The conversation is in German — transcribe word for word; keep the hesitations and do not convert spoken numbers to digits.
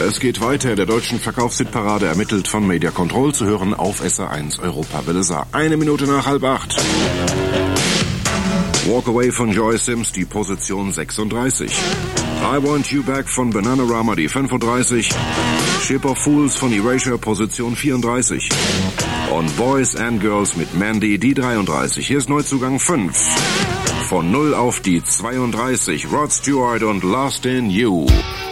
Es geht weiter, der deutschen Verkaufshitparade ermittelt von Media Control, zu hören auf S R eins Europa Welle Saar. Eine Minute nach halb acht. Walk Away von Joy Sims, die Position sechsunddreißig. I Want You Back von Bananarama, die fünfunddreißig. Ship of Fools von Erasure, Position vierunddreißig. Und Boys and Girls mit Mandy, die dreiunddreißig. Hier ist Neuzugang fünf. Von null auf die zweiunddreißig. Rod Stewart und Lost in You.